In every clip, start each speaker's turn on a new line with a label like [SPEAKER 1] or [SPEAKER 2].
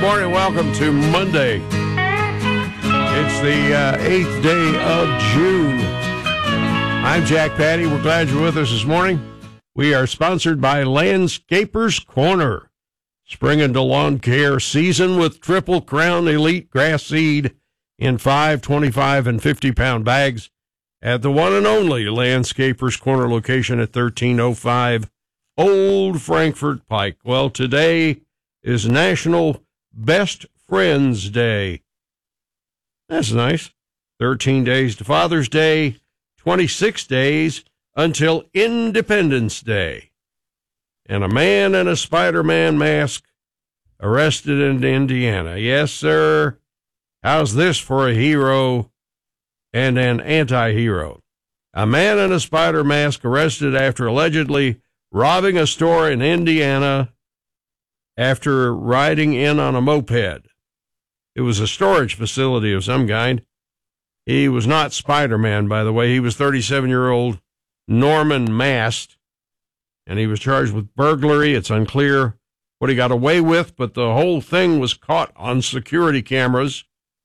[SPEAKER 1] morning. Welcome to Monday. It's the 8th day of June. I'm Jack Patty. We're glad you're with us this morning. We are sponsored by Landscapers Corner. Spring into lawn care season with Triple Crown Elite Grass Seed in 5, 25, and 50-pound bags at the one and only Landscapers Corner location at 1305 Old Frankfort Pike. Well, today is National Best Friends Day. That's nice. 13 days to Father's Day, 26 days until Independence Day. And a man in a Spider-Man mask arrested in Indiana. Yes, sir. How's this for a hero and an anti-hero? A man in a spider mask arrested after allegedly robbing a store in Indiana after riding in on a moped. It was a storage facility of some kind. He was not Spider-Man, by the way. He was 37-year-old Norman Mast, and he was charged with burglary. It's unclear what he got away with, but the whole thing was caught on security cameras.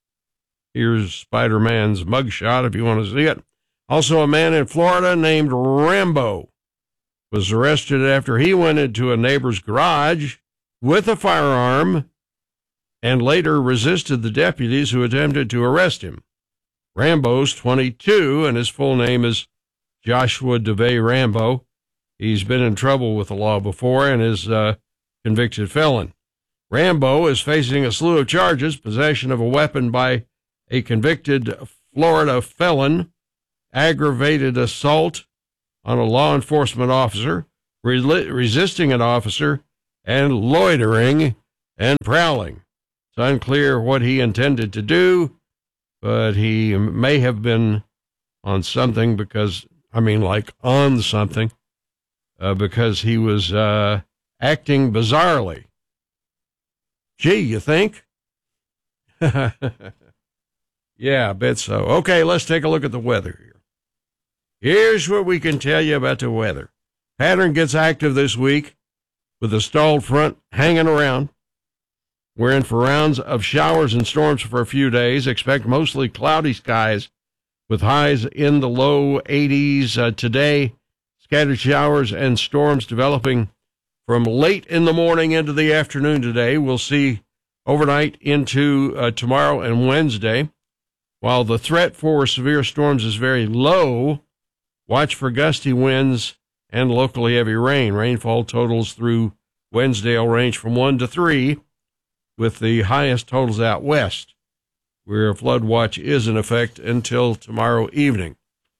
[SPEAKER 1] Here's Spider-Man's mugshot if you want to see it. Also, a man in Florida named Rambo was arrested after he went into a neighbor's garage with a firearm and later resisted the deputies who attempted to arrest him. Rambo's 22, and his full name is Joshua DeVay Rambo. He's been in trouble with the law before and is a convicted felon. Rambo is facing a slew of charges: possession of a weapon by a convicted Florida felon, aggravated assault on a law enforcement officer, resisting an officer, and loitering and prowling. It's unclear what he intended to do, but he may have been on something because he was acting bizarrely. Gee, you think? Yeah, I bet so. Okay, let's take a look at the weather here. Here's what we can tell you about the weather. Pattern gets active this week with a stalled front hanging around. We're in for rounds of showers and storms for a few days. Expect mostly cloudy skies with highs in the low 80s today. Scattered showers and storms developing from late in the morning into the afternoon today. We'll see overnight into tomorrow and Wednesday. While the threat for severe storms is very low, watch for gusty winds and locally heavy rain. Rainfall totals through Wednesday will range from 1 to 3, with the highest totals out west, where a flood watch is in effect until tomorrow evening.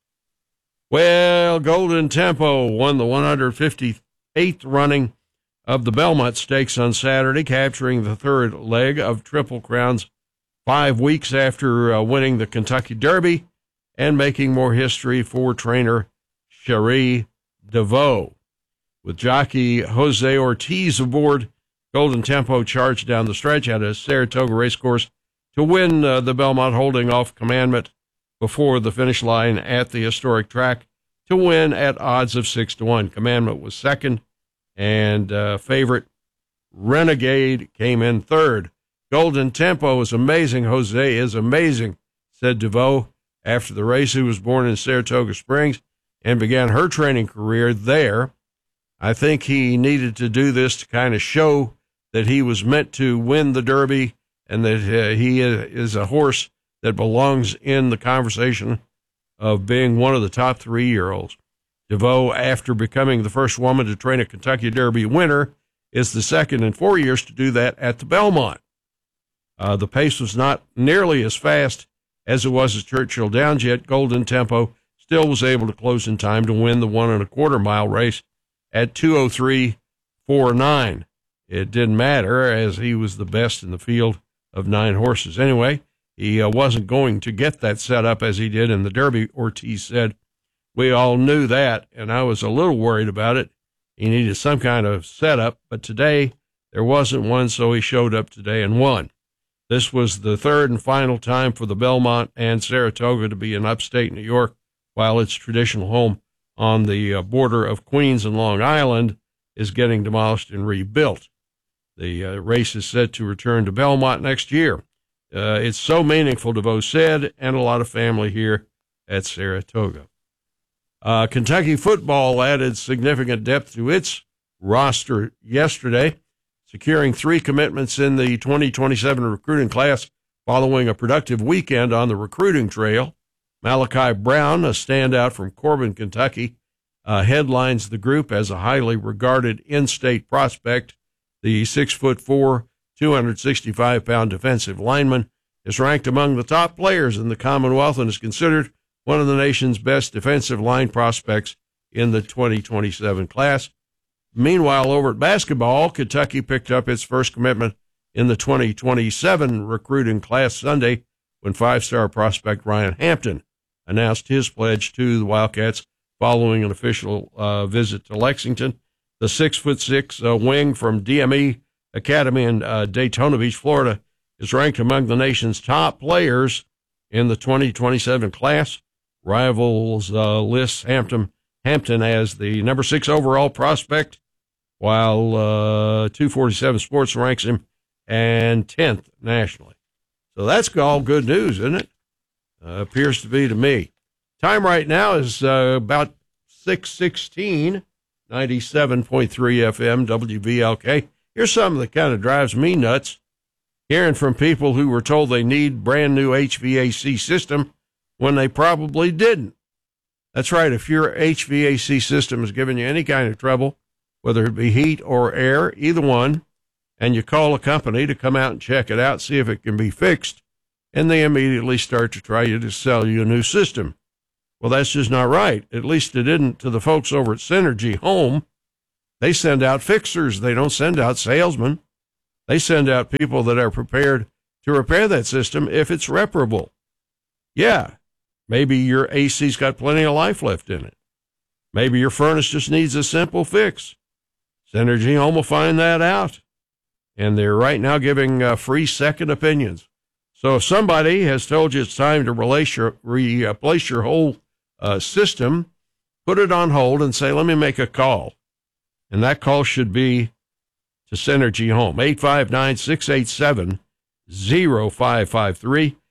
[SPEAKER 1] Well, Golden Tempo won the 158th running of the Belmont Stakes on Saturday, capturing the third leg of Triple Crown's 5 weeks after winning the Kentucky Derby and making more history for trainer Cherie DeVoe. With jockey Jose Ortiz aboard, Golden Tempo charged down the stretch at a Saratoga racecourse to win the Belmont, holding off Commandment before the finish line at the historic track to win at odds of 6-1. Commandment was second, and favorite Renegade came in third. Golden Tempo is amazing. Jose is amazing, said DeVoe after the race. Who was born in Saratoga Springs and began her training career there. I think he needed to do this to kind of show that he was meant to win the Derby and that he is a horse that belongs in the conversation of being one of the top 3-year-olds. DeVoe, after becoming the first woman to train a Kentucky Derby winner, is the second in 4 years to do that at the Belmont. The pace was not nearly as fast as it was at Churchill Downs, yet Golden Tempo still was able to close in time to win the 1 1/4 mile race at 2:03.49. It didn't matter, as he was the best in the field of 9 horses. Anyway, he wasn't going to get that set up as he did in the Derby, Ortiz said. We all knew that, and I was a little worried about it. He needed some kind of setup, but today there wasn't one, so he showed up today and won. This was the third and final time for the Belmont and Saratoga to be in upstate New York, while its traditional home on the border of Queens and Long Island is getting demolished and rebuilt. The race is set to return to Belmont next year. It's so meaningful to both Sid and a lot of family here at Saratoga. Kentucky football added significant depth to its roster yesterday, securing 3 commitments in the 2027 recruiting class following a productive weekend on the recruiting trail. Malachi Brown, a standout from Corbin, Kentucky, headlines the group as a highly regarded in-state prospect. The 6'4", 265-pound defensive lineman is ranked among the top players in the Commonwealth and is considered one of the nation's best defensive line prospects in the 2027 class. Meanwhile, over at basketball, Kentucky picked up its first commitment in the 2027 recruiting class Sunday when 5-star prospect Ryan Hampton announced his pledge to the Wildcats following an official visit to Lexington. The 6'6" wing from DME Academy in Daytona Beach, Florida, is ranked among the nation's top players in the 2027 class. Rivals lists Hampton as the number 6 overall prospect, while 247 Sports ranks him and 10th nationally. So that's all good news, isn't it? Appears to be to me. Time right now is about 6:16, 97.3 FM, WVLK. Here's something that kind of drives me nuts. Hearing from people who were told they need brand new HVAC system when they probably didn't. That's right. If your HVAC system is giving you any kind of trouble, whether it be heat or air, either one, and you call a company to come out and check it out, see if it can be fixed, and they immediately start to try to sell you a new system. Well, that's just not right. At least it didn't to the folks over at Synergy Home. They send out fixers. They don't send out salesmen. They send out people that are prepared to repair that system if it's reparable. Yeah, maybe your AC's got plenty of life left in it. Maybe your furnace just needs a simple fix. Synergy Home will find that out. And they're right now giving free second opinions. So if somebody has told you it's time to replace your whole system, put it on hold and say, let me make a call. And that call should be to Synergy Home, 859-687-0553.